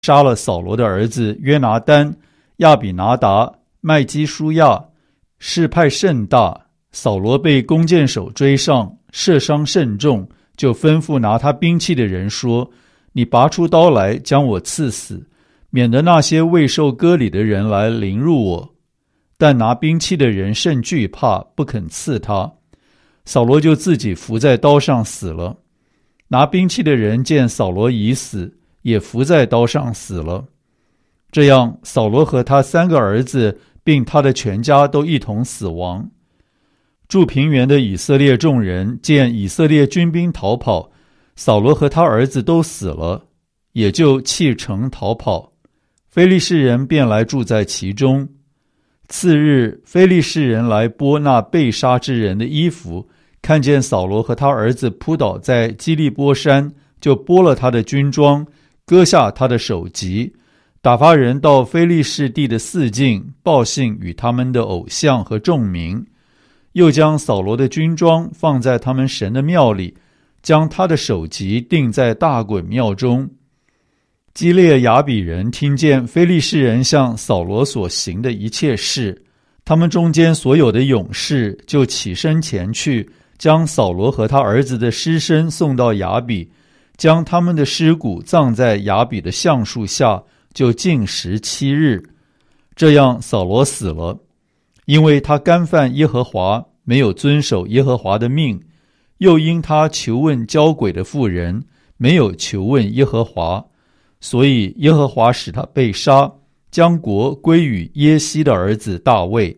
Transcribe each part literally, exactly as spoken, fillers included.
杀了扫罗的儿子约拿单、亚比拿达、麦基舒亚，事派甚大。扫罗被弓箭手追上，射伤甚重，就吩咐拿他兵器的人说：你拔出刀来，将我刺死，免得那些未受割礼的人来凌辱我。但拿兵器的人甚惧怕，不肯刺他。扫罗就自己伏在刀上死了。拿兵器的人见扫罗已死，也伏在刀上死了。这样，扫罗和他三个儿子并他的全家都一同死亡。住平原的以色列众人见以色列军兵逃跑，扫罗和他儿子都死了，也就弃城逃跑。非利士人便来住在其中。次日，非利士人来剥那被杀之人的衣服，看见扫罗和他儿子扑倒在基利波山，就剥了他的军装，割下他的首级，打发人到非利士地的四境报信与他们的偶像和众民，又将扫罗的军装放在他们神的庙里，将他的首级钉在大衮庙中。基列雅比人听见非利士人向扫罗所行的一切事，他们中间所有的勇士就起身前去，将扫罗和他儿子的尸身送到雅比，将他们的尸骨葬在雅比的橡树下，就禁食七日。这样扫罗死了，因为他干犯耶和华，没有遵守耶和华的命，又因他求问交鬼的妇人，没有求问耶和华，所以耶和华使他被杀，将国归于耶西的儿子大卫。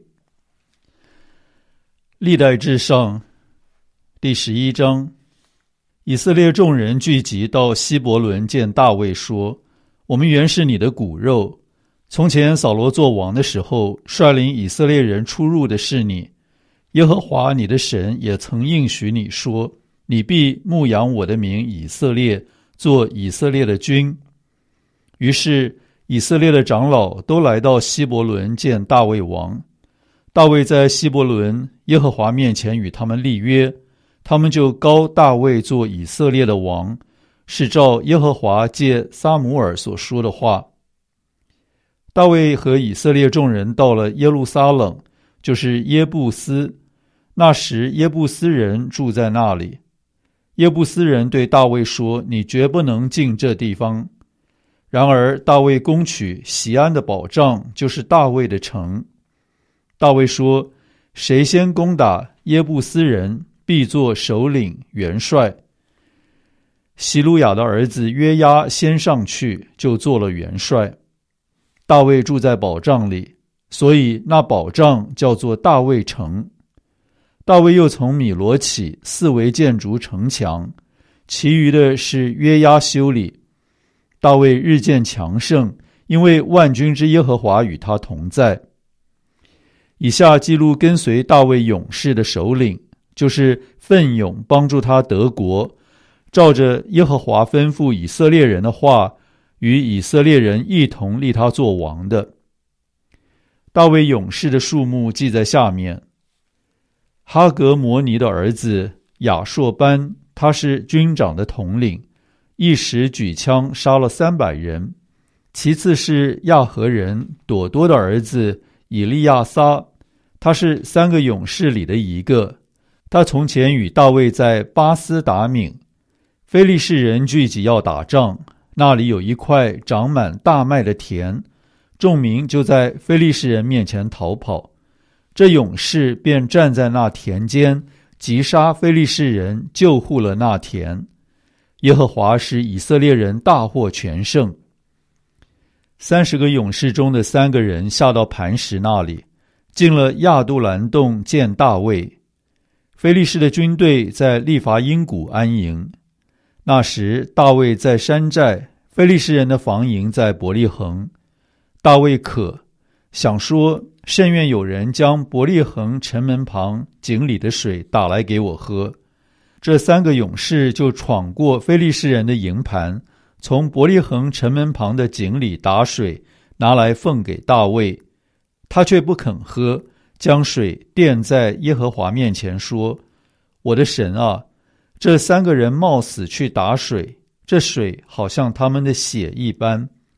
历代志上第十一章。以色列众人聚集到希伯伦，见大卫说：我们原是你的骨肉，从前扫罗做王的时候，率领以色列人出入的是你。耶和华你的神也曾应许你说：你必牧养我的民以色列，做以色列的君。于是以色列的长老都来到希伯伦见大卫王。大卫在希伯伦耶和华面前与他们立约，他们就膏大卫做以色列的王，是照耶和华借撒母耳所说的话。大卫和以色列众人到了耶路撒冷，就是耶布斯。那时耶布斯人住在那里。耶布斯人对大卫说：你绝不能进这地方。然而大卫攻取锡安的保障，就是大卫的城。大卫说：谁先攻打耶布斯人，必做首领元帅。希鲁雅的儿子约押先上去，就做了元帅。大卫住在保障里，所以那保障叫做大卫城。大卫又从米罗起，四围建筑城墙，其余的是约押修理。大卫日渐强盛，因为万军之耶和华与他同在。以下记录跟随大卫勇士的首领，就是奋勇帮助他得国，照着耶和华吩咐以色列人的话，与以色列人一同立他做王的。大卫勇士的数目记在下面。哈格摩尼的儿子亚硕班，他是军长的统领，一时举枪杀了三百人。其次是亚何人朵多的儿子以利亚撒，他是三个勇士里的一个。他从前与大卫在巴斯达敏。非利士人聚集要打仗，那里有一块长满大麦的田，众民就在非利士人面前逃跑。这勇士便站在那田间，击杀非利士人，救护了那田。耶和华使以色列人大获全胜。三十个勇士中的三个人下到磐石那里，进了亚杜兰洞见大卫。非利士的军队在利伐因谷安营。那时大卫在山寨，非利士人的防营在伯利恒。大卫渴，想说：甚愿有人将伯利恒城门旁井里的水打来给我喝。这三个勇士就闯过非利士人的营盘，从伯利恒城门旁的井里打水，拿来奉给大卫。他却不肯喝，将水奠在耶和华面前，说：我的神啊，这三个人冒死去打水，这水好像他们的血一般，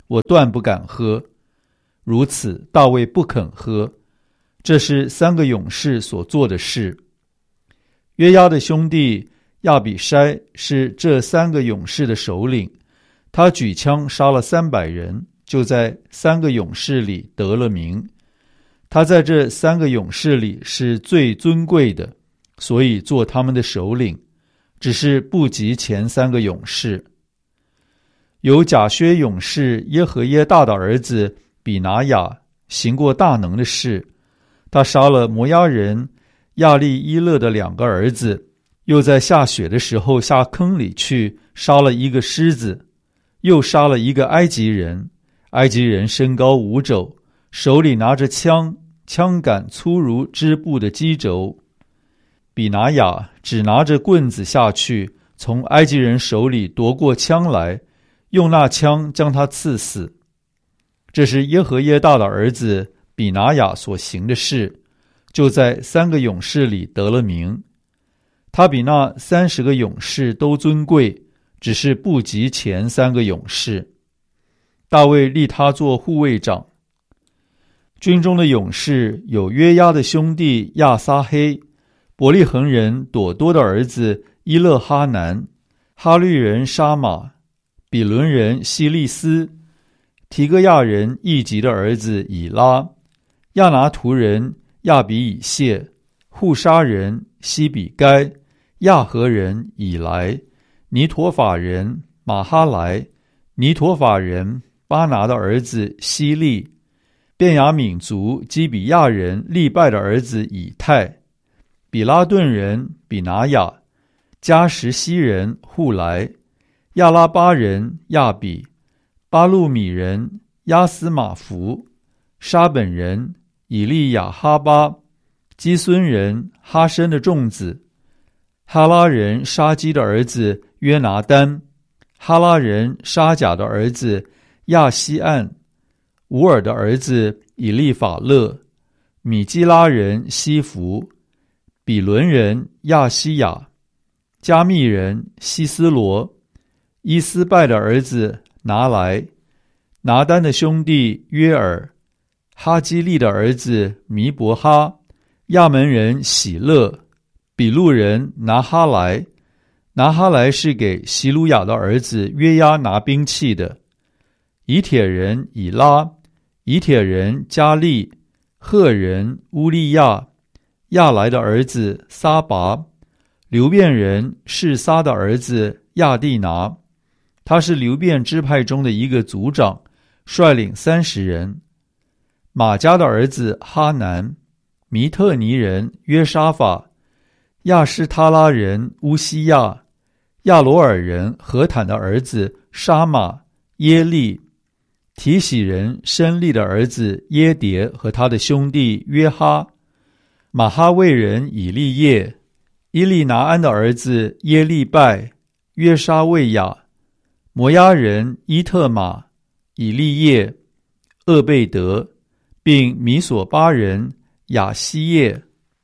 我断不敢喝。如此，大卫不肯喝。这是三个勇士所做的事。约押的兄弟亚比筛是这三个勇士的首领，他举枪杀了三百人，就在三个勇士里得了名。他在这三个勇士里是最尊贵的，所以做他们的首领，只是不及前三个勇士。有甲薛勇士耶和耶大的儿子比拿雅行过大能的事，他杀了摩押人亚利伊勒的两个儿子，又在下雪的时候下坑里去杀了一个狮子，又杀了一个埃及人。埃及人身高五肘，手里拿着枪，枪杆粗如织布的机轴。比拿雅只拿着棍子下去，从埃及人手里夺过枪来，用那枪将他刺死。这是耶和耶大的儿子比拿雅所行的事，就在三个勇士里得了名。他比那三十个勇士都尊贵，只是不及前三个勇士。大卫立他做护卫长。军中的勇士有约押的兄弟亚撒黑，伯利恒人朵多的儿子伊勒哈南，哈律人沙马，比伦人希利斯，提戈亚人易吉的儿子以拉，亚拿图人亚比以谢，户沙人西比该，亚和人以来，尼陀法人马哈莱，尼陀法人巴拿的儿子希利，便雅悯族基比亚人利拜的儿子以太，比拉顿人比拿雅，加什西人户来，亚拉巴人亚比，巴路米人亚斯马弗，沙本人以利亚哈巴，基孙人哈申的众子，哈拉人沙基的儿子约拿丹，哈拉人沙甲的儿子亚西岸，乌尔的儿子以利法勒，米基拉人西弗，比伦人亚西亚，加密人西斯罗，伊斯拜的儿子拿来，拿丹的兄弟约尔，哈基利的儿子弥伯哈，亚门人喜乐，比路人拿哈莱。拿哈莱是给希鲁雅的儿子约押拿兵器的。以铁人以拉，以铁人加利，赫人乌利亚，亚来的儿子撒拔，流便人示撒的儿子亚蒂拿，他是流便支派中的一个族长，率领三十人。马加的儿子哈南，弥特尼人约沙法，亚施他拉人乌西亚，亚罗尔人何坦的儿子沙马耶利，提喜人申利的儿子耶迭和他的兄弟约哈，马哈卫人以利叶，伊利拿安的儿子耶利拜，约沙卫亚，摩押人伊特玛，以利叶，厄贝德，并米索巴人亚西叶。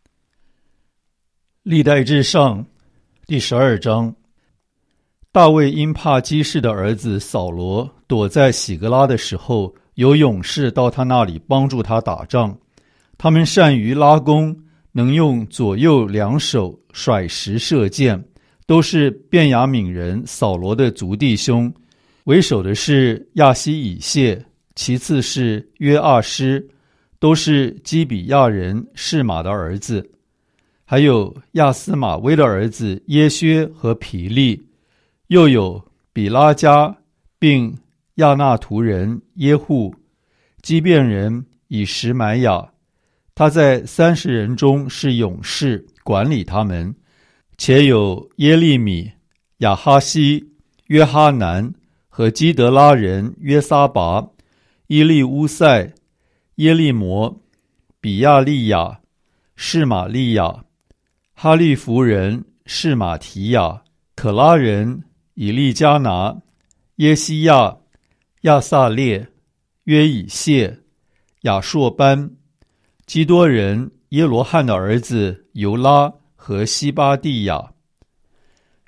历代志上第十二章。大卫因怕基士的儿子扫罗躲在喜格拉的时候，有勇士到他那里帮助他打仗。他们善于拉弓，能用左右两手甩石射箭，都是便雅悯人扫罗的族弟兄。为首的是亚西以谢，其次是约阿施，都是基比亚人示玛的儿子。还有亚斯玛威的儿子耶薛和皮利，又有比拉加，并亚纳图人耶户，基遍人以实买亚。他在三十人中是勇士，管理他们。且有耶利米、亚哈西、约哈南和基德拉人约撒拔、伊利乌塞、耶利摩、比亚利亚、示玛利亚、哈利弗人示玛提亚、可拉人以利加拿、耶西亚、亚撒列、约以谢、亚硕班、基多人耶罗汉的儿子尤拉和西巴蒂亚。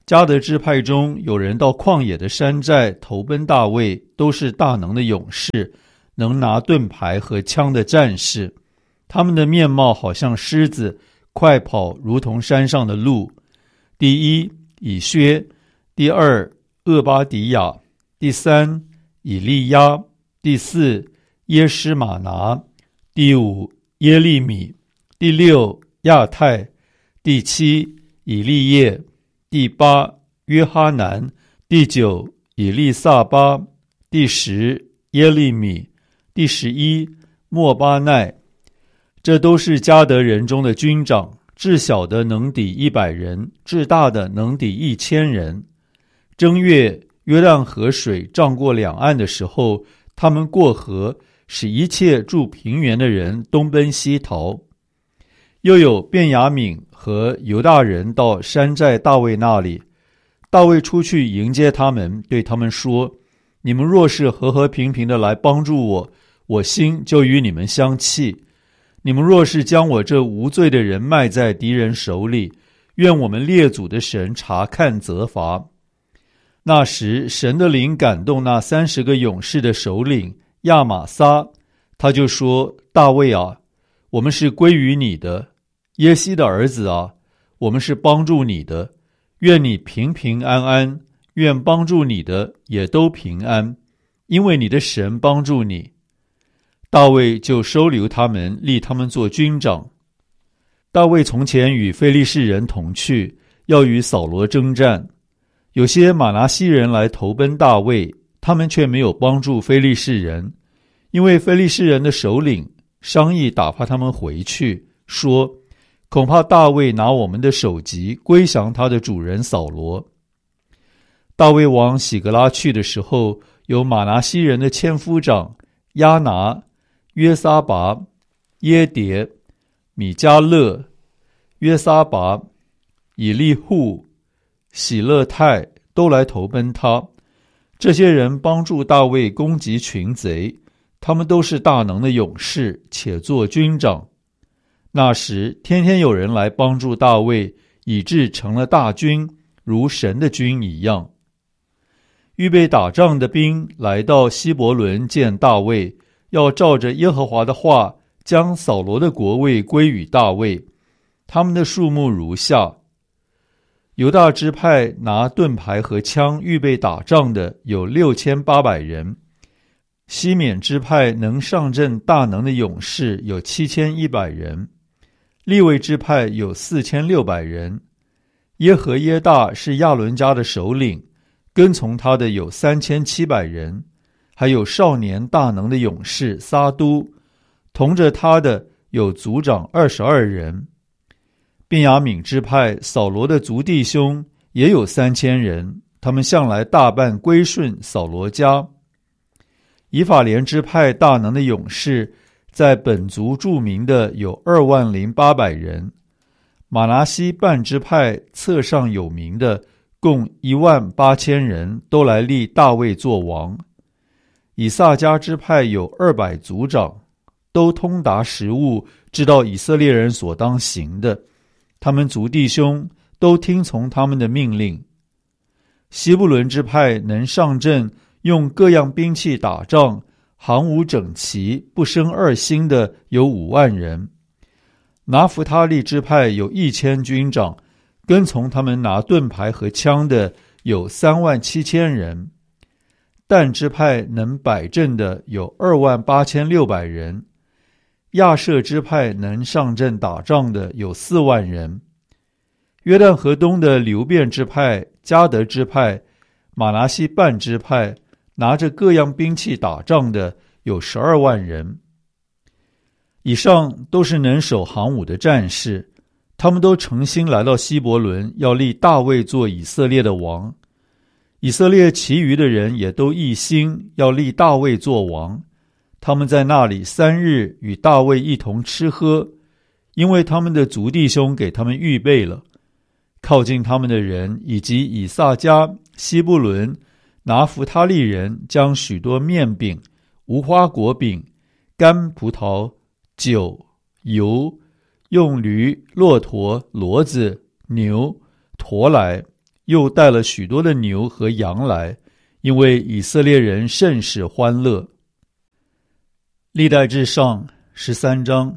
迦得支派中有人到旷野的山寨投奔大卫，都是大能的勇士，能拿盾牌和枪的战士。他们的面貌好像狮子，快跑如同山上的鹿。第一，以薛；第二，厄巴迪亚；第三，以利亚；第四，耶施玛拿；第五，耶利米；第六，亚太；第七，以利叶；第八，约哈南；第九，以利撒巴；第十，耶利米；第十一，莫巴奈。这都是迦得人中的军长，至小的能抵一百人，至大的能抵一千人。正月，约旦河水涨过两岸的时候，他们过河，使一切住平原的人东奔西逃。又有便雅悯和犹大人到山寨大卫那里，大卫出去迎接他们，对他们说：你们若是和和平平的来帮助我，我心就与你们相契。你们若是将我这无罪的人卖在敌人手里，愿我们列祖的神查看责罚。那时神的灵感动那三十个勇士的首领亚玛撒，他就说：大卫啊，我们是归于你的，耶西的儿子啊，我们是帮助你的，愿你平平安安，愿帮助你的也都平安，因为你的神帮助你。大卫就收留他们，立他们做军长。大卫从前与非利士人同去，要与扫罗征战。有些马拿西人来投奔大卫，他们却没有帮助非利士人，因为非利士人的首领商议打发他们回去，说：恐怕大卫拿我们的首级归降他的主人扫罗。大卫往喜格拉去的时候，有马拿西人的千夫长亚拿、约撒拔、耶迭、米迦勒、约撒拔、以利户、喜勒泰都来投奔他。这些人帮助大卫攻击群贼，他们都是大能的勇士，且做军长。那时天天有人来帮助大卫，以致成了大军，如神的军一样。预备打仗的兵来到希伯伦见大卫，要照着耶和华的话，将扫罗的国位归与大卫。他们的数目如下：犹大支派拿盾牌和枪预备打仗的有六千八百人，西缅支派能上阵大能的勇士有七千一百人，利未支派有四千六百人。耶和耶大是亚伦家的首领，跟从他的有三千七百人，还有少年大能的勇士撒都，同着他的有族长二十二人。便雅悯支派扫罗的族弟兄也有三千人，他们向来大半归顺扫罗家。以法莲支派大能的勇士，在本族著名的有二万零八百人。马拿西半支派册上有名的共一万八千人，都来立大卫做王。以萨迦支派有二百族长，都通达时务，知道以色列人所当行的。他们族弟兄都听从他们的命令。西布伦支派能上阵，用各样兵器打仗，行伍整齐，不生二心的有五万人。拿弗他利支派有一千军长，跟从他们拿盾牌和枪的有三万七千人。但支派能摆阵的有二万八千六百人。亚舍支派能上阵打仗的有四万人。约旦河东的流便支派、迦得支派、马拿西半支派，拿着各样兵器打仗的有十二万人。以上都是能守行伍的战士，他们都诚心来到希伯伦，要立大卫做以色列的王。以色列其余的人也都一心要立大卫做王。他们在那里三日与大卫一同吃喝，因为他们的族弟兄给他们预备了。靠近他们的人以及以萨迦、西布伦、拿弗他利人将许多面饼、无花果饼、干葡萄、酒、油，用驴、骆驼、骡子、牛驮来， 又带了许多的牛和羊来，因为以色列人甚是欢乐。历代志上十三章。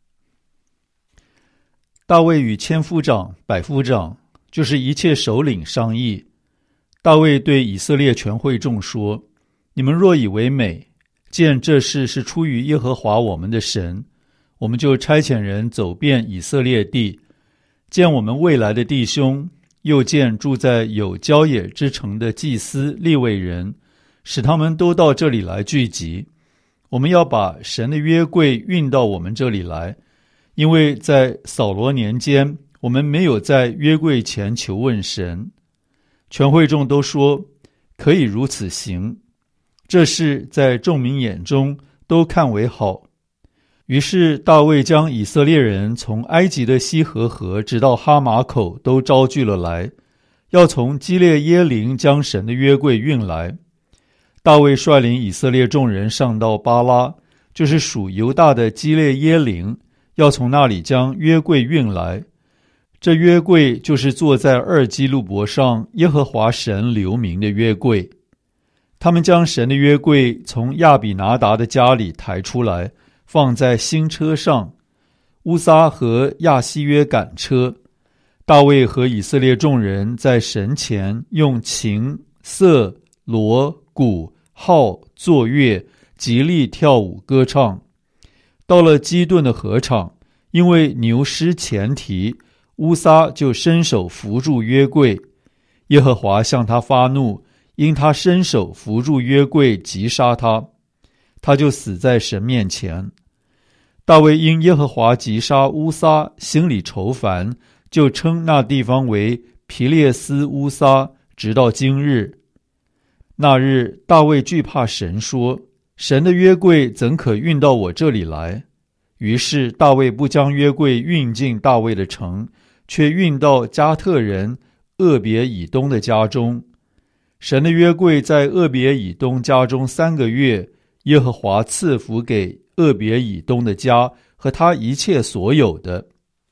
大卫与千夫长、百夫长，就是一切首领商议。大卫对以色列全会众说：你们若以为美，见这事是出于耶和华我们的神，我们就差遣人走遍以色列地，见我们未来的弟兄，又见住在有郊野之城的祭司利未人，使他们都到这里来聚集。我们要把神的约柜运到我们这里来，因为在扫罗年间，我们没有在约柜前求问神。全会众都说可以如此行，这事在众民眼中都看为好。于是大卫将以色列人从埃及的西河河直到哈马口都招聚了来，要从基列耶琳将神的约柜运来。大卫率领以色列众人上到巴拉，就是属犹大的基列耶琳，要从那里将约柜运来。这约柜就是坐在二基路伯上耶和华神留名的约柜。他们将神的约柜从亚比拿达的家里抬出来，放在新车上，乌撒和亚希约赶车。大卫和以色列众人在神前用琴、瑟、锣、鼓、号、作乐，极力跳舞歌唱。到了基顿的禾场，因为牛失前蹄，乌撒就伸手扶住约柜。耶和华向他发怒，因他伸手扶住约柜，击杀他，他就死在神面前。大卫因耶和华击杀乌撒，心里愁烦，就称那地方为皮列斯乌撒，直到今日。那日大卫惧怕神，说：神的约柜怎可运到我这里来？于是大卫不将约柜运进大卫的城，却运到加特人俄别以东的家中。神的约柜在俄别以东家中三个月，耶和华赐福给俄别以东的家和他一切所有的。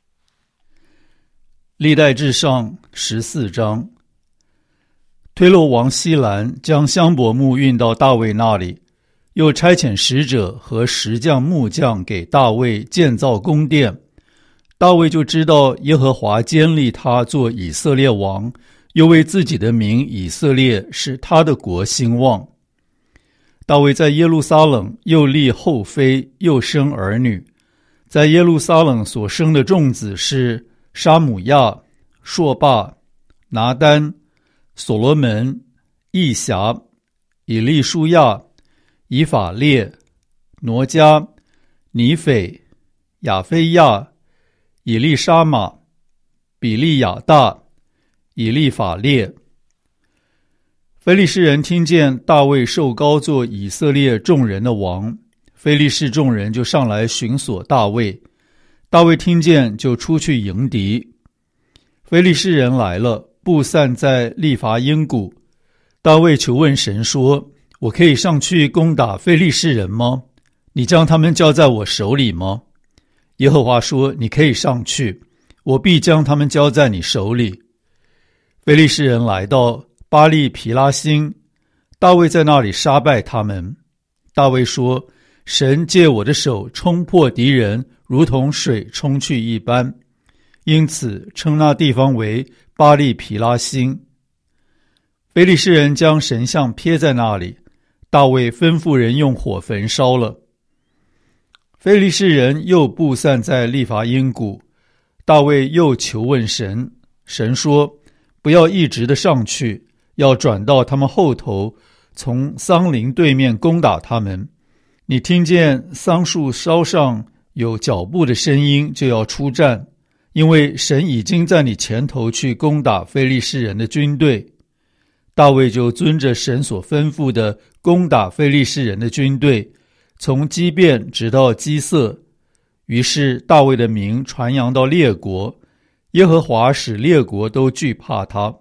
历代志上十四章。推罗王西兰将香柏木运到大卫那里，又差遣使者和石匠木匠给大卫建造宫殿。大卫就知道耶和华坚立他做以色列王，又为自己的名以色列使他的国兴旺。大卫在耶路撒冷又立后妃，又生儿女。在耶路撒冷所生的众子是沙姆亚、朔霸、拿单、所罗门、义侠、以利舒亚、以法列、挪迦、尼斐、亚非亚、以利沙玛、比利亚大、以利法列。非利士人听见大卫受膏做以色列众人的王，非利士众人就上来寻索大卫。大卫听见，就出去迎敌。非利士人来了，布散在利伐因谷。大卫求问神说：我可以上去攻打非利士人吗？你将他们交在我手里吗？耶和华说：你可以上去，我必将他们交在你手里。非利士人来到巴利皮拉辛，大卫在那里杀败他们。大卫说：神借我的手冲破敌人，如同水冲去一般，因此称那地方为巴利皮拉辛。非利士人将神像撇在那里，大卫吩咐人用火焚烧了。非利士人又布散在利伐因谷，大卫又求问神，神说：不要一直的上去，要转到他们后头，从桑林对面攻打他们。你听见桑树梢上有脚步的声音，就要出战，因为神已经在你前头去攻打非利士人的军队。大卫就遵着神所吩咐的攻打非利士人的军队，从基遍直到基色。于是大卫的名传扬到列国，耶和华使列国都惧怕他。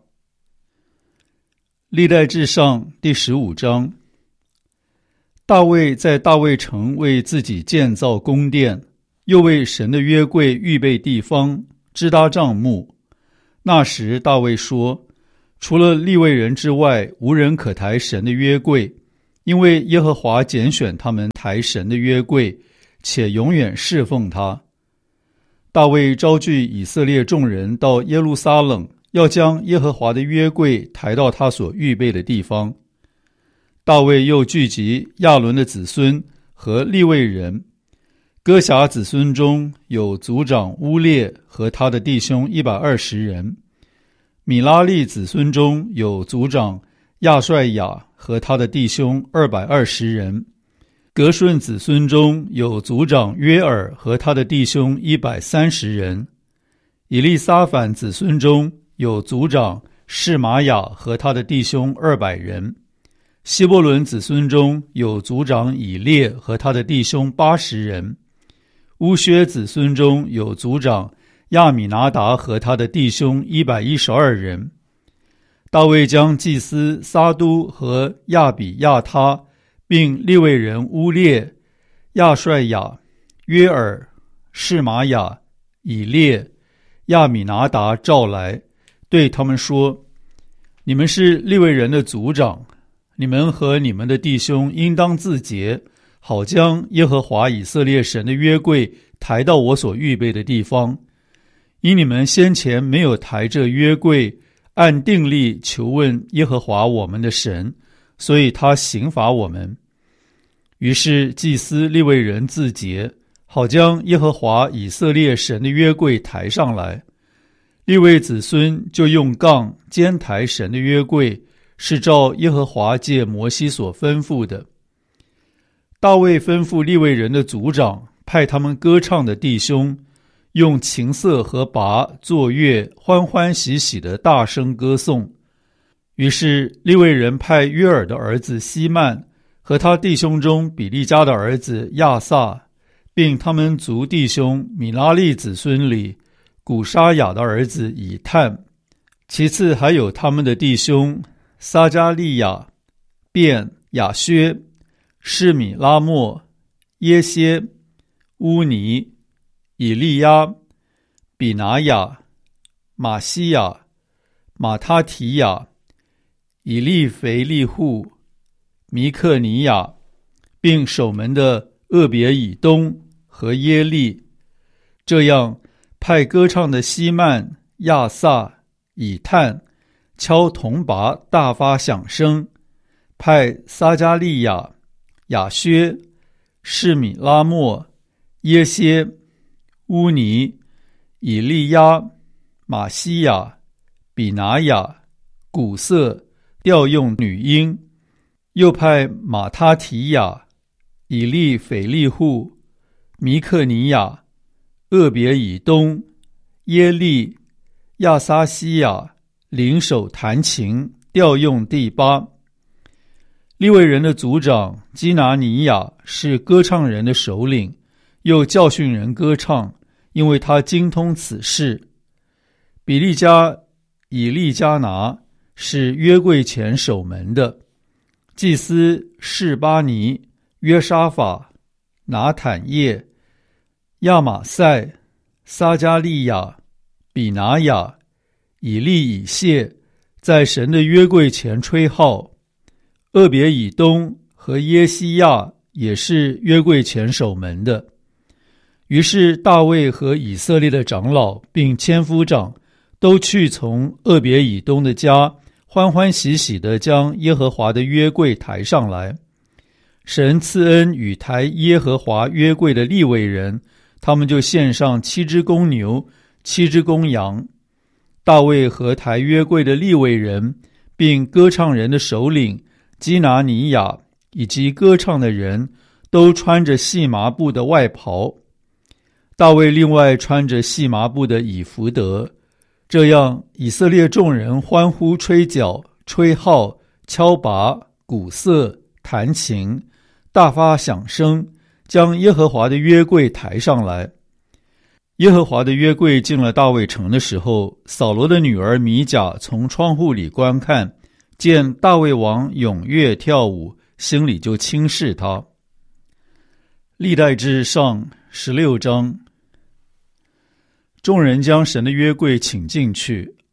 历代志上第十五章。大卫在大卫城为自己建造宫殿，又为神的约柜预备地方，支搭帐幕。那时大卫说： 除了利未人之外，无人可抬神的约柜，因为耶和华拣选他们抬神的约柜，且永远侍奉他。大卫招聚以色列众人到耶路撒冷，要将耶和华的约柜抬到他所预备的地方。大卫又聚集亚伦的子孙和利未人，哥辖子孙中有族长乌列和他的弟兄一百二十人，米拉利子孙中有族长亚帅雅和他的弟兄二百二十人，革顺子孙中有族长约尔和他的弟兄一百三十人，以利撒反子孙中有族长示玛雅和他的弟兄二百人，希伯伦子孙中有族长以列和他的弟兄八十人，乌薛子孙中有族长亚米拿达和他的弟兄一百一十二人。大卫将祭司撒都和亚比亚他并利未人乌列、亚帅雅、约尔、示玛雅、以列、亚米拿达召来，对他们说：你们是利未人的族长，你们和你们的弟兄应当自洁，好将耶和华以色列神的约柜抬到我所预备的地方。因你们先前没有抬这约柜，按定例求问耶和华我们的神，所以他刑罚我们。于是祭司利未人自洁，好将耶和华以色列神的约柜抬上来。利未子孙就用杠肩抬神的约柜，是照耶和华借摩西所吩咐的。大卫吩咐利未人的族长，派他们歌唱的弟兄用琴瑟和拔作乐，欢欢喜喜的大声歌颂。于是利未人派约尔的儿子希曼和他弟兄中比利家的儿子亚萨，并他们族弟兄米拉利子孙里古沙雅的儿子以探，其次还有他们的弟兄撒加利亚、便、亚薛、示米拉莫、耶歇、乌尼、以利亚、比拿雅、马西亚、马他提亚、以利腓利户、米克尼亚，并守门的厄别以东和耶利。这样派歌唱的希曼、亚萨、以探敲铜拔大发响声，派撒加利亚、亚薛、示米拉莫、耶歇、乌尼、以利亚、马西亚、比拿雅、古瑟调用女音，又派马他提亚、以利腓利户、米克尼亚、厄别以东、耶利、亚撒西亚领手弹琴，调用第八。利未人的族长基拿尼亚是歌唱人的首领，又教训人歌唱，因为他精通此事。比利家以利加拿是约柜前守门的，祭司示巴尼、约沙法、拿坦叶、亚玛塞、撒加利亚、比拿雅、以利以谢在神的约柜前吹号。厄别以东和耶西亚也是约柜前守门的。于是大卫和以色列的长老并千夫长都去从厄别以东的家，欢欢喜喜地将耶和华的约柜抬上来。神赐恩与抬耶和华约柜的利未人，他们就献上七只公牛、七只公羊。大卫和抬约柜的利未人，并歌唱人的首领基拿尼亚以及歌唱的人，都穿着细麻布的外袍。大卫另外穿着细麻布的以弗得。这样以色列众人欢呼吹角、吹号、敲拔、鼓瑟、弹琴，大发响声，将耶和华的约柜抬上来。耶和华的约柜进了大卫城的时候，扫罗的女儿米甲从窗户里观看，见大卫王踊跃跳舞，心里就轻视他。历代志上十六章。众人将神的约柜请进去，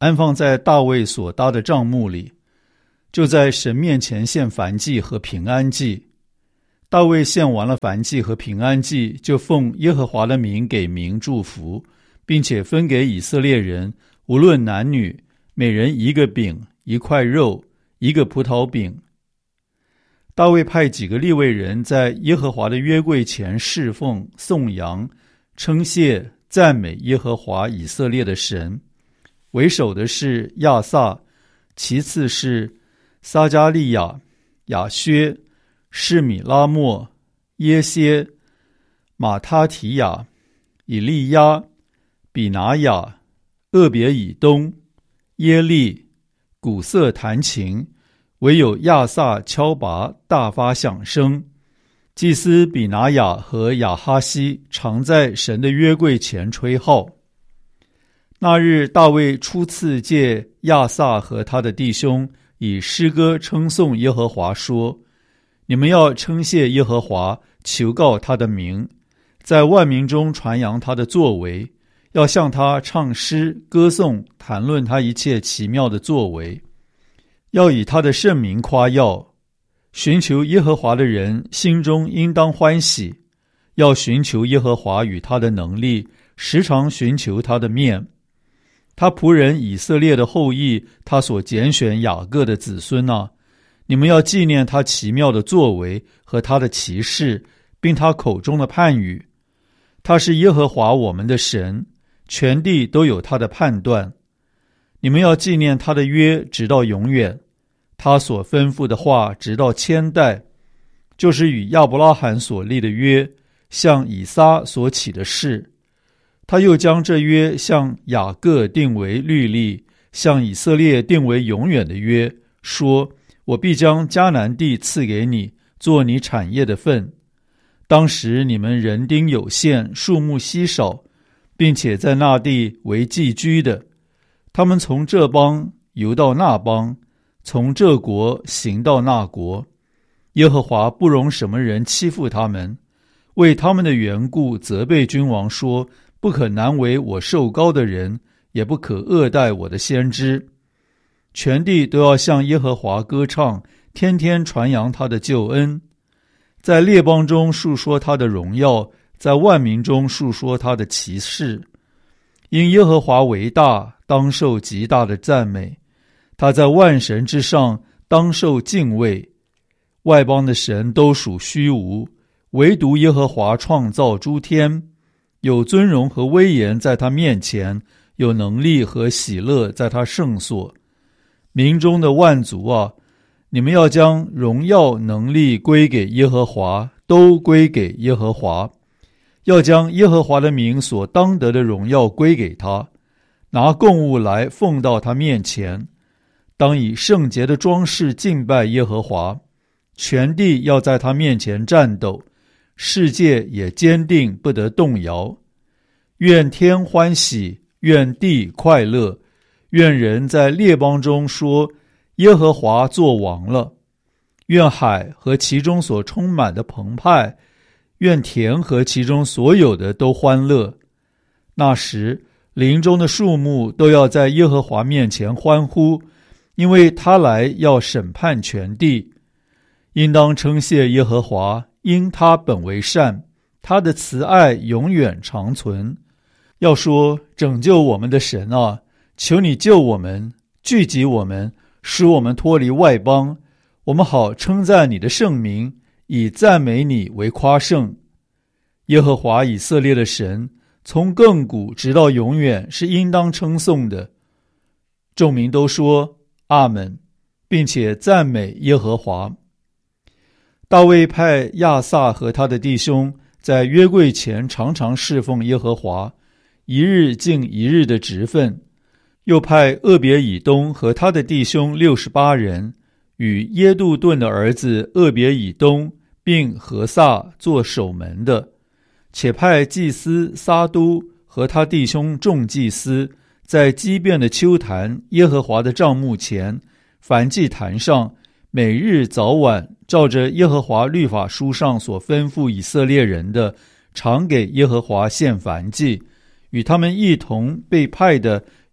安放在大卫所搭的帐幕里，就在神面前献燔祭和平安祭。大卫献完了燔祭和平安祭，就奉耶和华的名给民祝福，并且分给以色列人，无论男女，每人一个饼，一块肉，一个葡萄饼。大卫派几个利未人在耶和华的约柜前侍奉、颂扬、称谢、赞美耶和华以色列的神。为首的是亚萨，其次是撒迦利亚、亚薛、示米拉末、耶歇、马他提亚、以利亚、比拿雅、厄别以东、耶利、古瑟弹琴，唯有亚萨敲拔，大发响声。祭司比拿雅和亚哈西常在神的约柜前吹号。那日大卫初次借亚萨和他的弟兄以诗歌称颂耶和华，说：你们要称谢耶和华，求告他的名，在万民中传扬他的作为，要向他唱诗歌颂，谈论他一切奇妙的作为，要以他的圣名夸耀。寻求耶和华的人心中应当欢喜，要寻求耶和华与他的能力，时常寻求他的面。他仆人以色列的后裔，他所拣选雅各的子孙啊，你们要纪念他奇妙的作为和他的奇事，并他口中的判语。他是耶和华我们的神，全地都有他的判断。你们要纪念他的约，直到永远，他所吩咐的话，直到千代，就是与亚伯拉罕所立的约，向以撒所起的誓。他又将这约向雅各定为律例，向以色列定为永远的约，说：我必将迦南地赐给你，做你产业的份。当时你们人丁有限，数目稀少，并且在那地为寄居的。他们从这邦游到那邦，从这国行到那国。耶和华不容什么人欺负他们，为他们的缘故责备君王说：不可难为我受膏的人，也不可恶待我的先知。全地都要向耶和华歌唱，天天传扬他的救恩，在列邦中述说他的荣耀，在万民中述说他的奇事。因耶和华为大，当受极大的赞美，他在万神之上，当受敬畏。外邦的神都属虚无，唯独耶和华创造诸天。有尊荣和威严在他面前，有能力和喜乐在他圣所。民中的万族啊，你们要将荣耀能力归给耶和华，都归给耶和华。要将耶和华的名所当得的荣耀归给他，拿供物来奉到他面前。当以圣洁的装饰敬拜耶和华，全地要在他面前战斗，世界也坚定不得动摇。愿天欢喜，愿地快乐，愿人在列邦中说：耶和华作王了。愿海和其中所充满的澎湃，愿田和其中所有的都欢乐。那时林中的树木都要在耶和华面前欢呼，因为他来要审判全地。应当称谢耶和华，因他本为善，他的慈爱永远长存。要说：拯救我们的神啊，求你救我们，聚集我们，使我们脱离外邦，我们好称赞你的圣名，以赞美你为夸胜。耶和华以色列的神，从亘古直到永远，是应当称颂的。众民都说阿们，并且赞美耶和华。大卫派亚萨和他的弟兄在约柜前常常侍奉耶和华，一日尽一日的职分。又派厄别以东和他的弟兄六十八人，与耶杜顿的儿子厄别以东并何撒做守门的，且派祭司撒都和他弟兄众祭司，在基遍的丘坛耶和华的帐幕前燔祭坛上，每日早晚照着耶和华律法书上所吩咐以色列人的，常给耶和华献燔祭。与他们一同被派的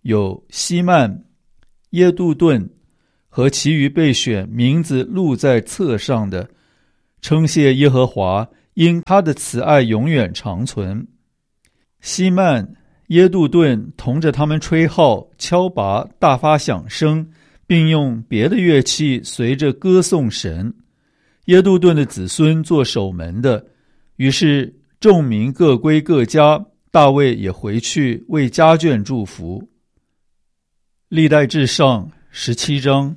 有希曼、耶杜顿和其余被选名字录在册上的，称谢耶和华，因他的慈爱永远长存。希曼、耶杜顿同着他们吹号、敲拔、大发响声，并用别的乐器随着歌颂神。耶杜顿的子孙做守门的，于是众民各归各家，大卫也回去为家眷祝福。历代志上十七章。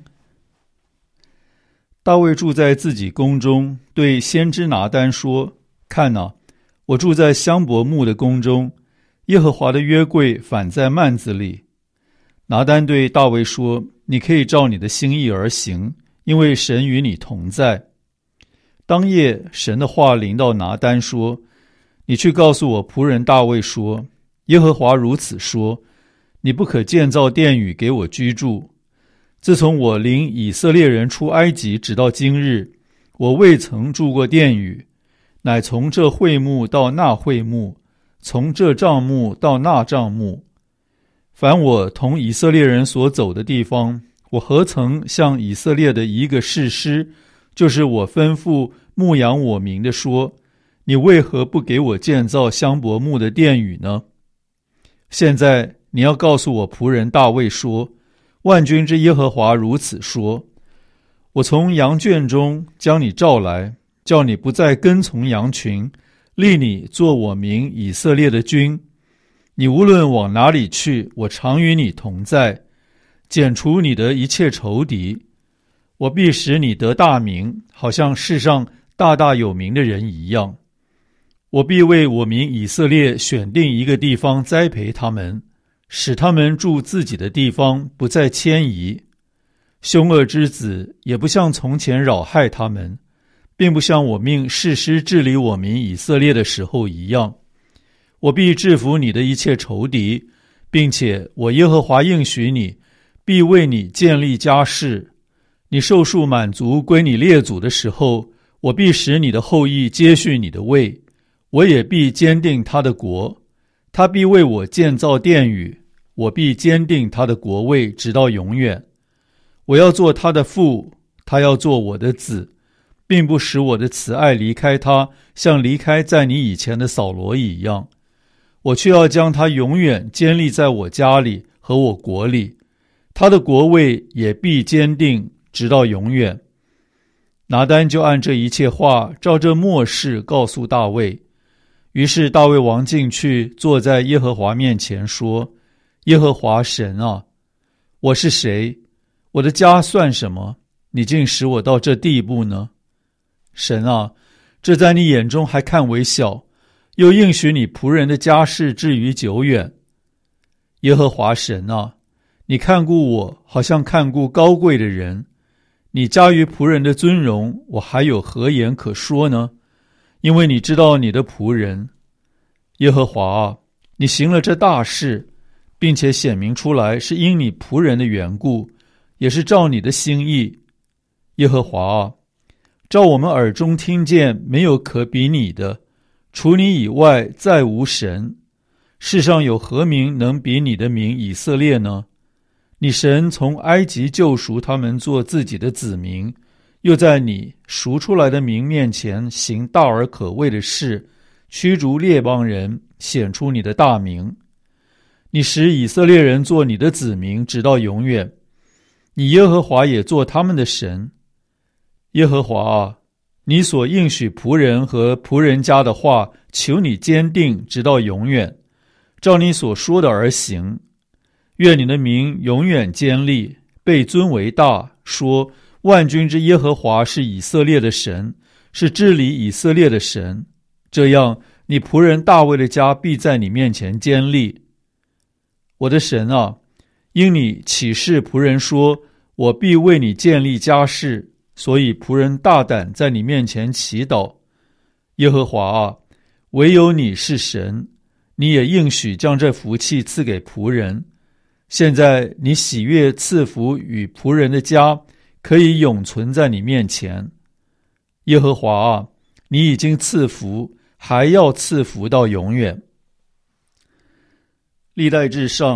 大卫住在自己宫中，对先知拿单说：看哪，我住在香柏木的宫中，耶和华的约柜反在幔子里。拿单对大卫说：你可以照你的心意而行，因为神与你同在。当夜，神的话临到拿单说：你去告诉我仆人大卫说，耶和华如此说，你不可建造殿宇给我居住。自从我领以色列人出埃及直到今日，我未曾住过殿宇，乃从这会幕到那会幕，从这帐幕到那帐幕。凡我同以色列人所走的地方，我何曾向以色列的一个士师，就是我吩咐牧养我民的说，你为何不给我建造香柏木的殿宇呢？现在你要告诉我仆人大卫说，万军之耶和华如此说，我从羊圈中将你召来，叫你不再跟从羊群，立你做我民以色列的君。你无论往哪里去，我常与你同在，剪除你的一切仇敌。我必使你得大名，好像世上大大有名的人一样。我必为我民以色列选定一个地方栽培他们，使他们住自己的地方，不再迁移。凶恶之子也不像从前扰害他们，并不像我命士师治理我民以色列的时候一样。我必制服你的一切仇敌，并且我耶和华应许你，必为你建立家室。你寿数满足归你列祖的时候，我必使你的后裔接续你的位，我也必坚定他的国。他必为我建造殿宇，我必坚定他的国位直到永远。我要做他的父，他要做我的子，并不使我的慈爱离开他，像离开在你以前的扫罗一样。我却要将他永远坚立在我家里和我国里，他的国位也必坚定直到永远。拿单就按这一切话照这默示告诉大卫。于是大卫王进去，坐在耶和华面前说：耶和华神啊，我是谁？我的家算什么？你竟使我到这地步呢？神啊，这在你眼中还看为小，又应许你仆人的家事至于久远。耶和华神啊，你看顾我，好像看顾高贵的人。你加于仆人的尊荣，我还有何言可说呢？因为你知道你的仆人。耶和华啊，你行了这大事，并且显明出来，是因你仆人的缘故，也是照你的心意。耶和华啊，照我们耳中听见，没有可比你的，除你以外再无神。世上有何名能比你的名以色列呢？你神从埃及救赎他们做自己的子民，又在你赎出来的民面前行大而可畏的事，驱逐列邦人，显出你的大名。你使以色列人做你的子民直到永远，你耶和华也做他们的神。耶和华啊，你所应许仆人和仆人家的话，求你坚定直到永远，照你所说的而行。愿你的名永远坚立，被尊为大，说万军之耶和华是以色列的神，是治理以色列的神。这样，你仆人大卫的家必在你面前坚立。我的神啊，因你启示仆人说，我必为你建立家室，所以仆人大胆在你面前祈祷。耶和华啊，唯有你是神，你也应许将这福气赐给仆人。现在你喜悦赐福与仆人的家，可以永存在你面前。耶和华啊，你已经赐福，还要赐福到永远。历代志上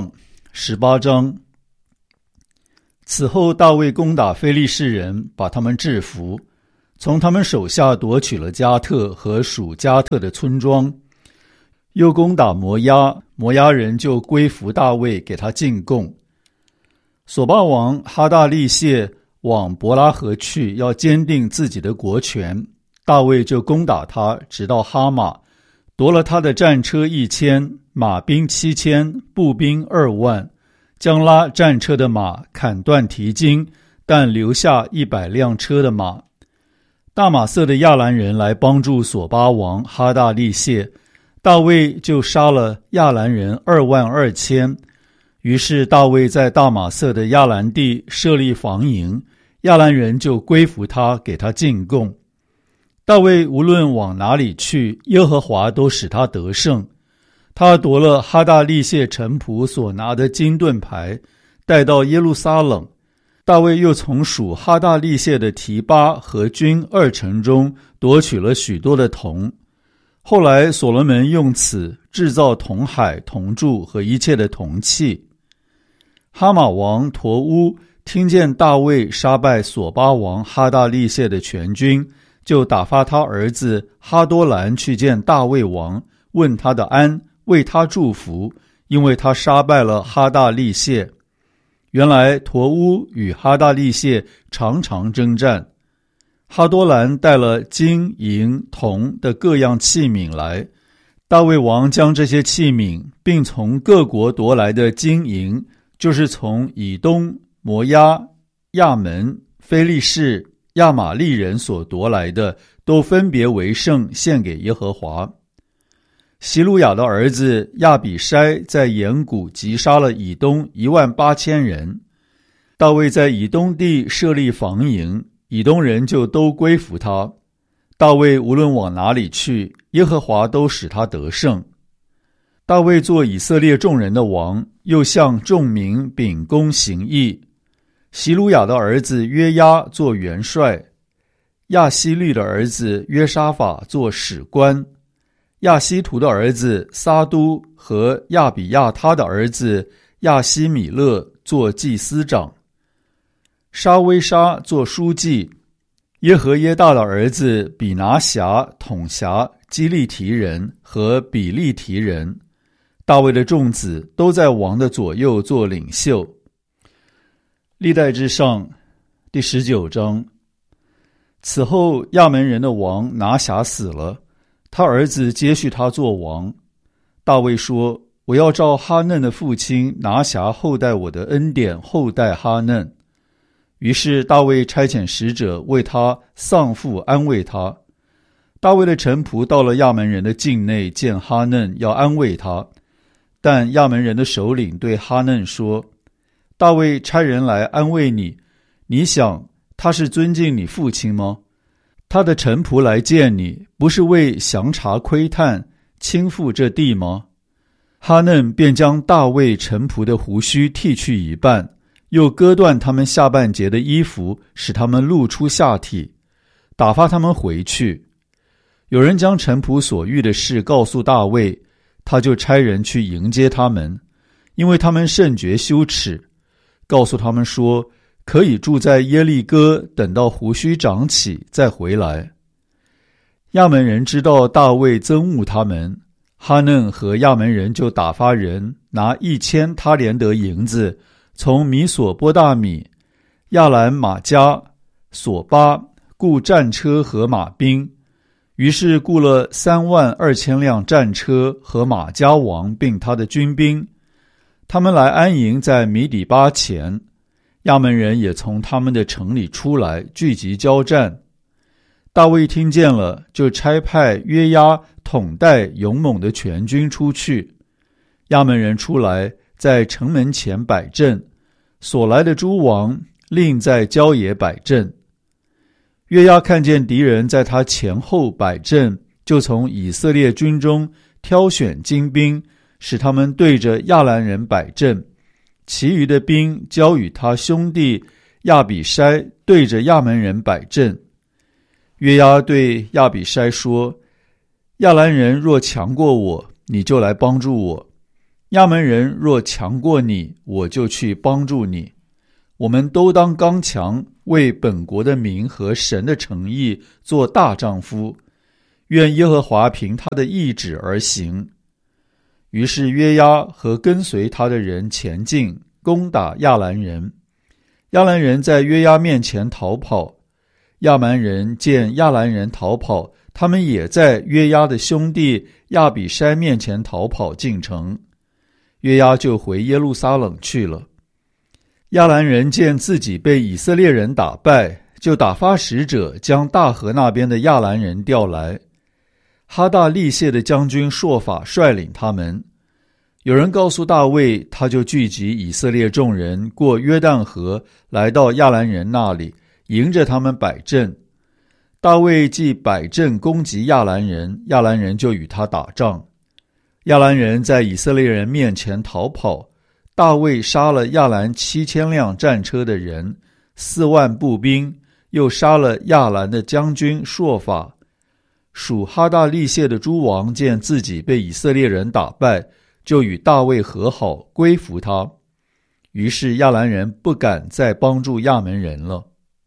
十八章。此后大卫攻打非利士人，把他们制服，从他们手下夺取了加特和属加特的村庄，又攻打摩押，摩押人就归服大卫，给他进贡。索巴王哈大利谢往伯拉河去，要坚定自己的国权，大卫就攻打他，直到哈马，夺了他的战车一千，马兵七千，步兵二万，将拉战车的马砍断蹄筋，但留下一百辆车的马。大马色的亚兰人来帮助索巴王哈大利谢，大卫就杀了亚兰人二万二千。于是大卫在大马色的亚兰地设立防营，亚兰人就归服他，给他进贡。大卫无论往哪里去，耶和华都使他得胜。他夺了哈大利谢臣仆所拿的金盾牌，带到耶路撒冷。大卫又从属哈大利谢的提巴和军二城中夺取了许多的铜。后来所罗门用此制造铜海、铜柱和一切的铜器。哈马王陀乌听见大卫杀败索巴王哈大利谢的全军，就打发他儿子哈多兰去见大卫王，问他的安，为他祝福，因为他杀败了哈大利谢。原来陀乌与哈大利谢常常征战。哈多兰带了金银铜的各样器皿来，大卫王将这些器皿并从各国夺来的金银，就是从以东、摩押、亚门、非利士、亚玛利人所夺来的，都分别为圣，献给耶和华。希鲁雅的儿子亚比筛在岩谷击杀了以东一万八千人。大卫在以东地设立防营，以东人就都归服他。大卫无论往哪里去，耶和华都使他得胜。大卫做以色列众人的王，又向众民秉公行义。希鲁雅的儿子约押做元帅，亚希律的儿子约沙法做史官，亚希图的儿子撒都和亚比亚他的儿子亚希米勒做祭司长，沙威沙做书记，耶和耶大的儿子比拿辖统辖基利提人和比利提人。大卫的众子都在王的左右做领袖。历代志上第十九章。此后亚门人的王拿辖死了，他儿子接续他做王。大卫说，我要照哈嫩的父亲拿辖后代我的恩典，后代哈嫩。于是大卫差遣使者为他丧父，安慰他。大卫的臣仆到了亚门人的境内，见哈嫩，要安慰他。但亚门人的首领对哈嫩说，大卫差人来安慰你，你想他是尊敬你父亲吗？他的臣仆来见你，不是为详查窥探倾覆这地吗？哈嫩便将大卫臣仆的胡须剃去一半，又割断他们下半截的衣服，使他们露出下体，打发他们回去。有人将臣仆所遇的事告诉大卫，他就差人去迎接他们，因为他们甚觉羞耻，告诉他们说，可以住在耶利哥，等到胡须长起再回来。亚门人知道大卫憎恶他们，哈嫩和亚门人就打发人拿一千他连得银子，从米索波大米、亚兰马加、索巴雇战车和马兵。于是雇了三万二千辆战车和马加王并他的军兵，他们来安营在米底巴前。亚门人也从他们的城里出来，聚集交战。大卫听见了，就差派约押统带勇猛的全军出去。亚门人出来，在城门前摆阵，所来的诸王另在郊野摆阵。约押看见敌人在他前后摆阵，就从以色列军中挑选精兵，使他们对着亚兰人摆阵，其余的兵交与他兄弟亚比筛对着亚门人摆阵。约押对亚比筛说，亚兰人若强过我，你就来帮助我。 亚门人若强过你，我就去帮助你。我们都当刚强，为本国的民和神的诚意做大丈夫。愿耶和华凭他的意志而行。于是约押和跟随他的人前进，攻打亚兰人。亚兰人在约押面前逃跑，亚蛮人见亚兰人逃跑，他们也在约押的兄弟亚比筛面前逃跑进城。约押就回耶路撒冷去了。亚兰人见自己被以色列人打败，就打发使者将大河那边的亚兰人调来。哈大利谢的将军朔法率领他们。有人告诉大卫，他就聚集以色列众人过约旦河，来到亚兰人那里，迎着他们摆阵。大卫既摆阵攻击亚兰人，亚兰人就与他打仗。亚兰人在以色列人面前逃跑，大卫杀了亚兰七千辆战车的人，四万步兵，又杀了亚兰的将军朔法。属哈大利谢的诸王见自己被以色列人打败，就与大卫和好，归服他。于是亚兰人不敢再帮助亚门人了。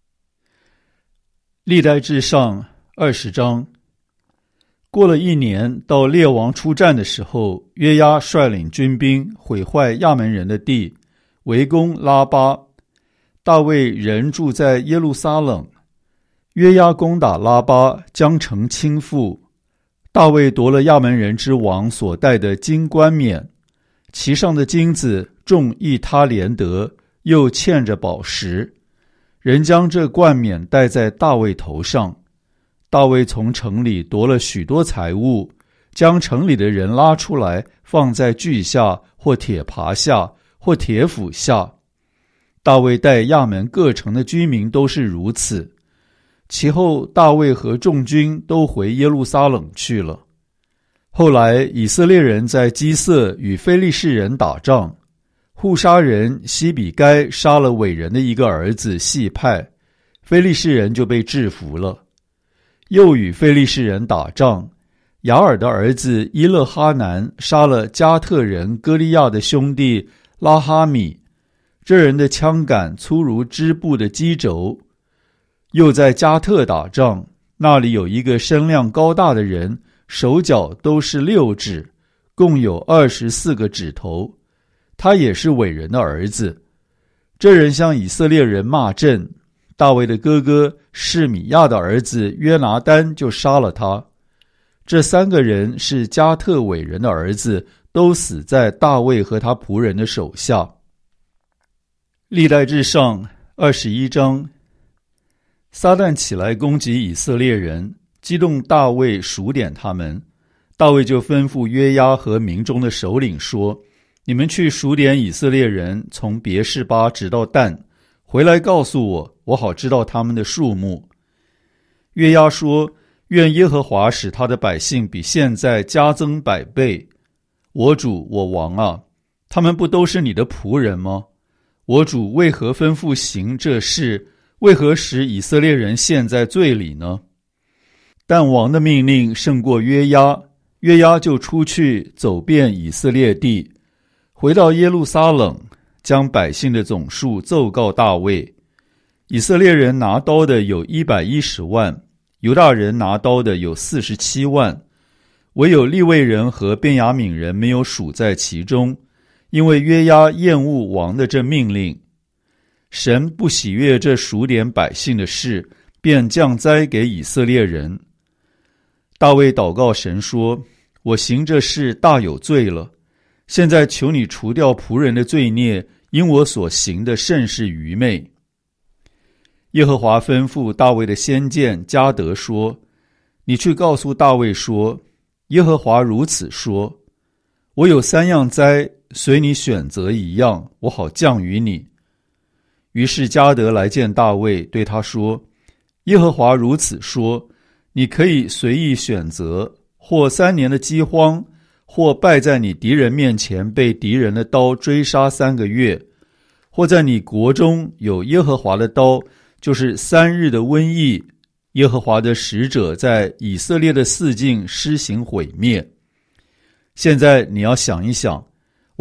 历代志上二十章。过了一年，到列王出战的时候，约押率领军兵毁坏亚门人的地，围攻拉巴。大卫人住在耶路撒冷。约押攻打拉巴，将城倾覆。大卫夺了亚门人之王所戴的金冠冕，其上的金子重一他连得，又嵌着宝石。人将这冠冕戴在大卫头上。大卫从城里夺了许多财物，将城里的人拉出来，放在锯下，或铁耙下，或铁斧下。大卫待亚门各城的居民都是如此。其后大卫和众军都回耶路撒冷去了。后来以色列人在基色与非利士人打仗，户沙人西比该杀了伟人的一个儿子细派，非利士人就被制服了。又与非利士人打仗，雅尔的儿子伊勒哈南杀了加特人歌利亚的兄弟拉哈米，这人的枪杆粗如织布的机轴。又在加特打仗，那里有一个身量高大的人，手脚都是六指，共有二十四个指头，他也是伟人的儿子。这人向以色列人骂阵，大卫的哥哥示米亚的儿子约拿单就杀了他。这三个人是加特伟人的儿子，都死在大卫和他仆人的手下。历代志上二十一章。撒旦起来攻击以色列人，激动大卫数点他们。大卫就吩咐约押和民中的首领说：你们去数点以色列人，从别是巴直到但，回来告诉我，我好知道他们的数目。约押说：愿耶和华使他的百姓比现在加增百倍。我主我王啊，他们不都是你的仆人吗？我主为何吩咐行这事？为何使以色列人陷在罪里呢？但王的命令胜过约押，约押就出去走遍以色列地，回到耶路撒冷，将百姓的总数奏告大卫。以色列人拿刀的有一百一十万，犹大人拿刀的有四十七万，唯有利未人和便雅悯人没有数在其中，因为约押厌恶王的这命令。神不喜悦这数点百姓的事，便降灾给以色列人。大卫祷告神说：我行这事大有罪了，现在求你除掉仆人的罪孽，因我所行的甚是愚昧。耶和华吩咐大卫的先见迦得说：你去告诉大卫说，耶和华如此说，我有三样灾，随你选择一样，我好降于你。于是迦得来见大卫，对他说：耶和华如此说，你可以随意选择，或三年的饥荒，或败在你敌人面前被敌人的刀追杀三个月，或在你国中有耶和华的刀，就是三日的瘟疫，耶和华的使者在以色列的四境施行毁灭。现在你要想一想，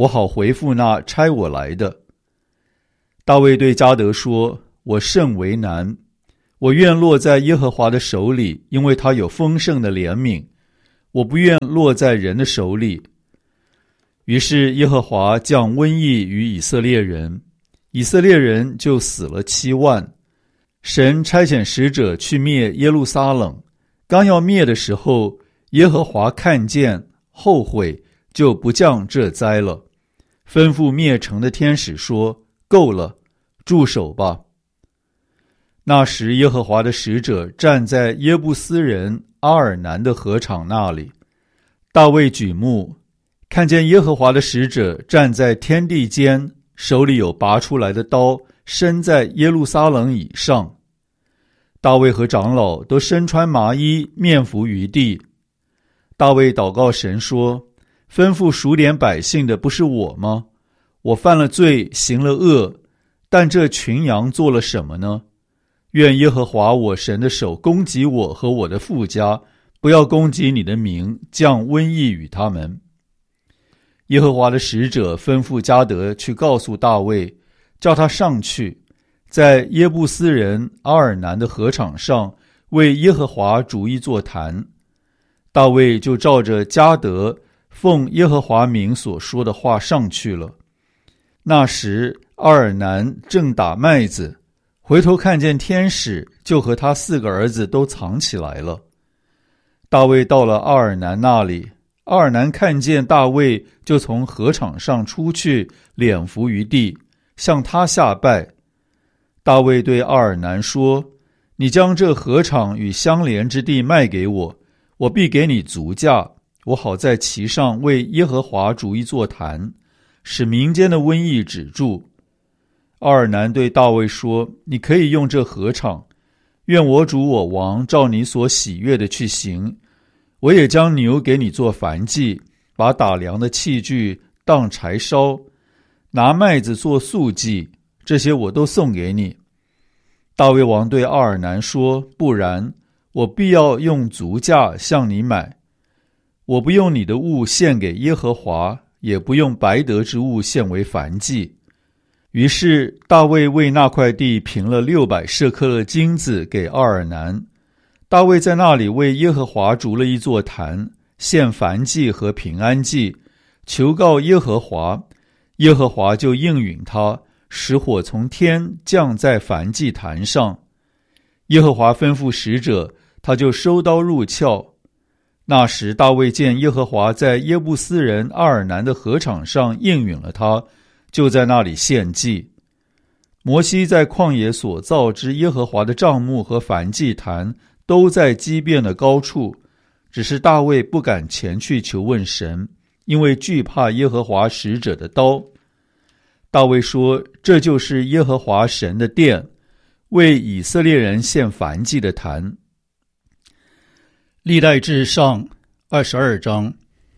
我好回复那差我来的。大卫对迦得说，我甚为难，我愿落在耶和华的手里，因为他有丰盛的怜悯，我不愿落在人的手里。于是耶和华降瘟疫于以色列人，以色列人就死了七万。神差遣使者去灭耶路撒冷，刚要灭的时候，耶和华看见后悔，就不降这灾了，吩咐灭城的天使说，够了，住手吧。那时耶和华的使者站在耶布斯人阿尔南的河场那里，大卫举目看见耶和华的使者站在天地间，手里有拔出来的刀，身在耶路撒冷以上。大卫和长老都身穿麻衣，面伏于地。大卫祷告神说，吩咐数点百姓的不是我吗？我犯了罪，行了恶，但这群羊做了什么呢？愿耶和华我神的手攻击我和我的父家，不要攻击你的名，降瘟疫与他们。耶和华的使者吩咐迦得去告诉大卫，叫他上去，在耶布斯人阿尔南的河场上为耶和华筑一座坛。大卫就照着迦得奉耶和华名所说的话上去了。那时阿尔南正打麦子，回头看见天使，就和他四个儿子都藏起来了。大卫到了阿尔南那里，阿尔南看见大卫，就从河场上出去，脸伏于地，向他下拜。大卫对阿尔南说，你将这河场与相连之地卖给我，我必给你足价，我好在其上为耶和华筑一座坛，使民间的瘟疫止住。阿尔南对大卫说，你可以用这河场，愿我主我王照你所喜悦的去行。我也将牛给你做燔祭，把打粮的器具当柴烧，拿麦子做素祭，这些我都送给你。大卫王对阿尔南说，不然，我必要用足价向你买。我不用你的物献给耶和华，也不用白得之物献为燔祭。于是大卫为那块地平了六百舍克勒金子给阿尔南。大卫在那里为耶和华筑了一座坛，献燔祭和平安祭，求告耶和华，耶和华就应允他，使火从天降在燔祭坛上。耶和华吩咐使者，他就收刀入鞘。那时大卫见耶和华在耶布斯人阿尔南的河场上应允了他，就在那里献祭。摩西在旷野所造之耶和华的帐幕和燔祭坛都在基遍的高处，只是大卫不敢前去求问神，因为惧怕耶和华使者的刀。大卫说，这就是耶和华神的殿，为以色列人献燔祭的坛。历代志上二十二章。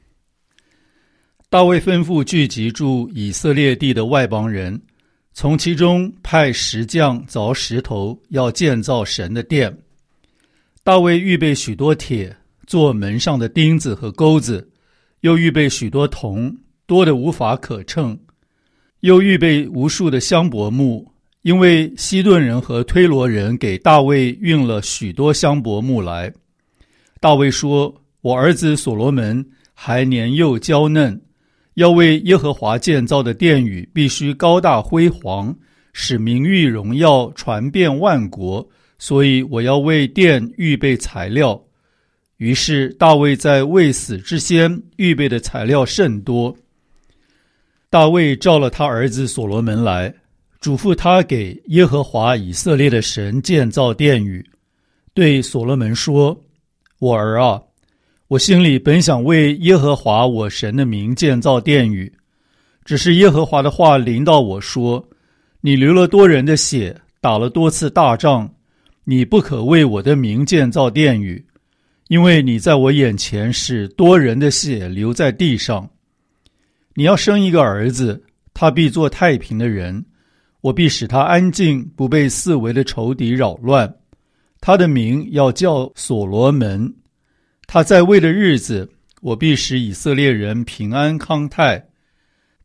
大卫吩咐聚集住以色列地的外邦人，从其中派石匠凿石头，要建造神的殿。大卫预备许多铁，做门上的钉子和钩子，又预备许多铜，多得无法可称，又预备无数的香柏木，因为西顿人和推罗人给大卫运了许多香柏木来。大卫说，我儿子所罗门还年幼娇嫩，要为耶和华建造的殿宇必须高大辉煌，使名誉荣耀传遍万国，所以我要为殿预备材料。于是大卫在未死之先预备的材料甚多。大卫召了他儿子所罗门来，嘱咐他给耶和华以色列的神建造殿宇，对所罗门说，我儿啊，我心里本想为耶和华我神的名建造殿宇，只是耶和华的话临到我说，你流了多人的血，打了多次大仗，你不可为我的名建造殿宇，因为你在我眼前使多人的血流在地上。你要生一个儿子，他必做太平的人，我必使他安静，不被四围的仇敌扰乱。他的名要叫所罗门。他在位的日子，我必使以色列人平安康泰。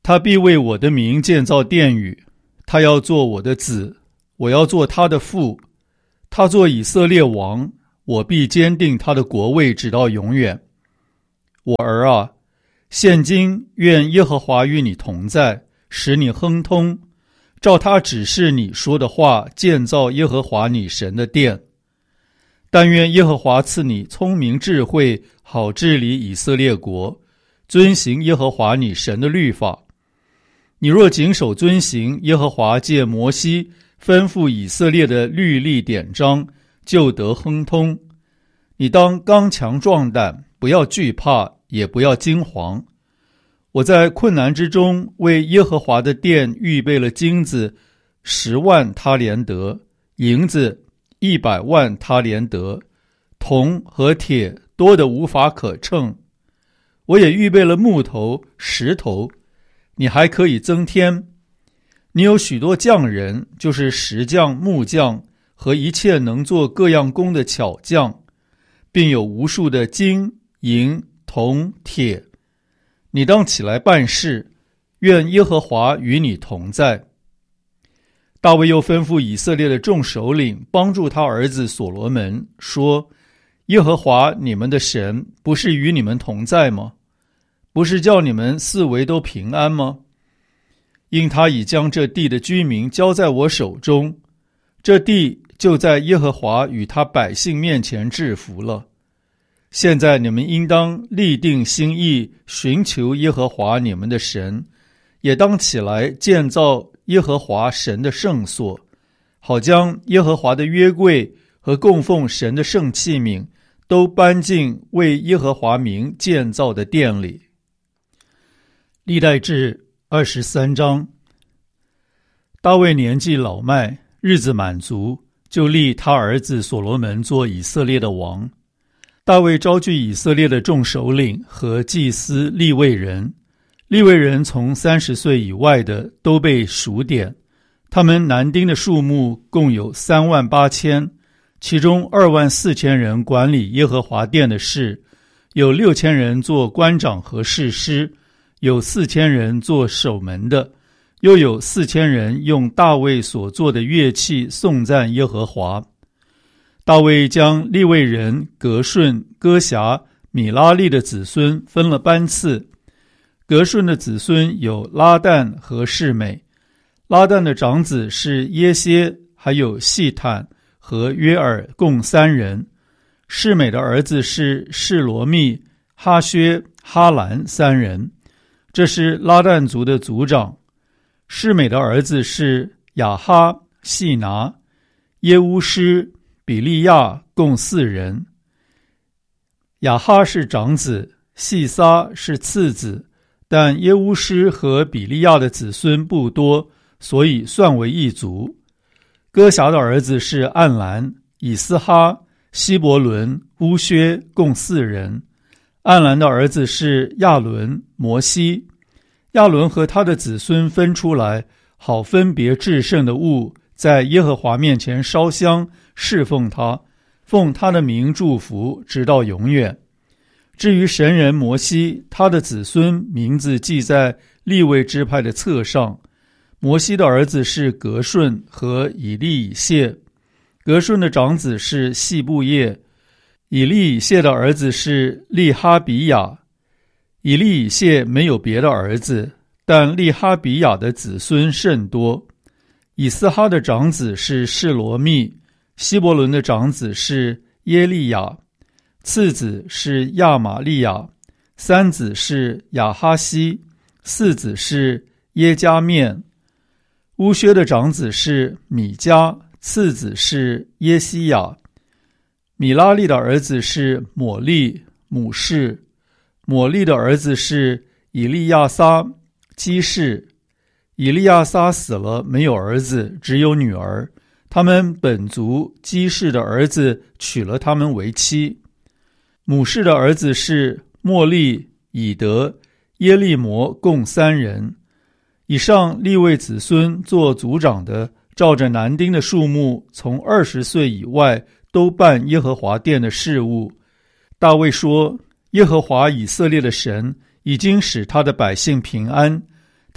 他必为我的名建造殿宇，他要做我的子，我要做他的父。他做以色列王，我必坚定他的国位直到永远。我儿啊，现今愿耶和华与你同在，使你亨通，照他指示你说的话，建造耶和华你神的殿。但愿耶和华赐你聪明智慧，好治理以色列国，遵行耶和华你神的律法。你若谨守遵行耶和华借摩西吩咐以色列的律例典章，就得亨通。你当刚强壮胆，不要惧怕，也不要惊惶。我在困难之中为耶和华的殿预备了金子十万他连得，银子一百万他连得，铜和铁多得无法可称。我也预备了木头石头，你还可以增添。你有许多匠人，就是石匠、木匠和一切能做各样工的巧匠，并有无数的金、银、铜、铁。你当起来办事，愿耶和华与你同在。大卫又吩咐以色列的众首领帮助他儿子所罗门，说：耶和华你们的神不是与你们同在吗？不是叫你们四围都平安吗？因他已将这地的居民交在我手中，这地就在耶和华与他百姓面前制服了。现在你们应当立定心意，寻求耶和华你们的神，也当起来建造耶和华神的圣所，好将耶和华的约柜和供奉神的圣器皿都搬进为耶和华名建造的殿里。历代志二十三章。大卫年纪老迈，日子满足，就立他儿子所罗门做以色列的王。大卫招聚以色列的众首领和祭司利未人，利未人从三十岁以外的都被数点，他们男丁的数目共有三万八千，其中二万四千人管理耶和华殿的事，有六千人做官长和士师，有四千人做守门的，又有四千人用大卫所做的乐器颂赞耶和华。大卫将利未人革顺、哥辖、米拉利的子孙分了班次。革顺的子孙有拉旦和示美，拉旦的长子是耶歇，还有细坦和约尔，共三人。示美的儿子是示罗密、哈薛、哈兰三人，这是拉旦族的族长。示美的儿子是亚哈、细拿、耶乌施、比利亚，共四人。亚哈是长子，细撒是次子，但耶乌施和比利亚的子孙不多，所以算为一族。哥辖的儿子是暗兰、以斯哈、希伯伦、乌薛，共四人。暗兰的儿子是亚伦、摩西。亚伦和他的子孙分出来，好分别至圣的物，在耶和华面前烧香侍奉他，奉他的名祝福，直到永远。至于神人摩西，他的子孙名字记在利未支派的册上。摩西的儿子是革顺和以利以谢，革顺的长子是细布叶，以利以谢的儿子是利哈比亚。以利以谢没有别的儿子，但利哈比亚的子孙甚多。以斯哈的长子是示罗密，希伯伦的长子是耶利亚，次子是亚玛利亚，三子是亚哈西，四子是耶加面。乌薛的长子是米迦，次子是耶西亚。米拉利的儿子是抹利、母士。抹利的儿子是以利亚撒、基士。以利亚撒死了，没有儿子，只有女儿。他们本族基士的儿子娶了他们为妻。母士的儿子是莫利、以德、耶利摩，共三人。以上利未子孙做族长的，照着男丁的数目，从二十岁以外都办耶和华殿的事务。大卫说：耶和华以色列的神已经使他的百姓平安，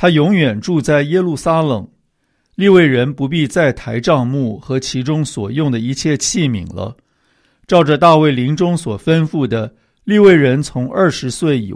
他永远住在耶路撒冷，利未人不必再抬帐幕和其中所用的一切器皿了。照着大卫临终所吩咐的，利未人从二十岁以